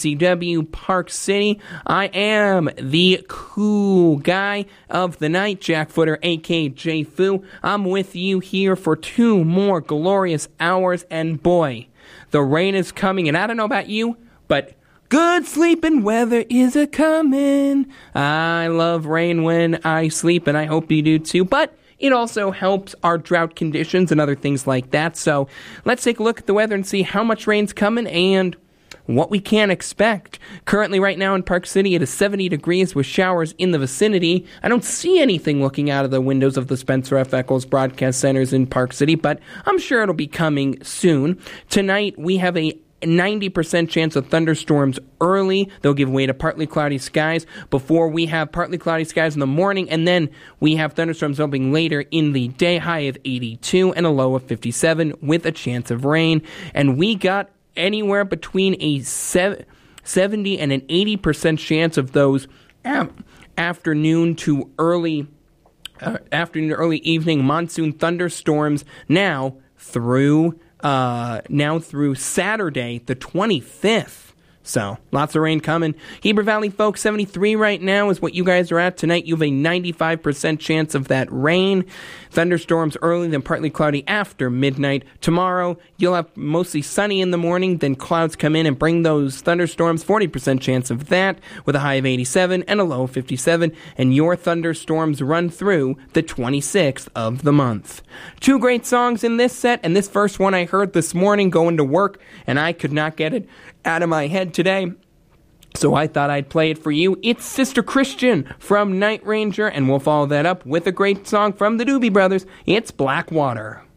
CW Park City. I am the cool guy of the night, Jack Footer, aka J Fu. I'm with you here for 2 more glorious hours, and boy, the rain is coming, and I don't know about you, but good sleeping weather is a-comin'. I love rain when I sleep, and I hope you do too, but it also helps our drought conditions and other things like that. So let's take a look at the weather and see how much rain's coming and what we can expect. Currently right now in Park City, it is 70 degrees with showers in the vicinity. I don't see anything looking out of the windows of the Spencer F. Eccles Broadcast Centers in Park City, but I'm sure it'll be coming soon. Tonight, we have a 90% chance of thunderstorms early. They'll give way to partly cloudy skies before we have partly cloudy skies in the morning, and then we have thunderstorms developing later in the day, high of 82 and a low of 57 with a chance of rain. And we got anywhere between a 70 and an 80% chance of those afternoon to early evening monsoon thunderstorms now through Saturday, the 25th. So, lots of rain coming. Heber Valley, folks, 73 right now is what you guys are at. Tonight, you have a 95% chance of that rain. Thunderstorms early, then partly cloudy after midnight. Tomorrow, you'll have mostly sunny in the morning, then clouds come in and bring those thunderstorms. 40% chance of that, with a high of 87 and a low of 57. And your thunderstorms run through the 26th of the month. 2 great songs in this set, and this first one I heard this morning going to work, and I could not get it out of my head today, so I thought I'd play it for you. It's Sister Christian from Night Ranger, and we'll follow that up with a great song from the Doobie Brothers. It's Blackwater.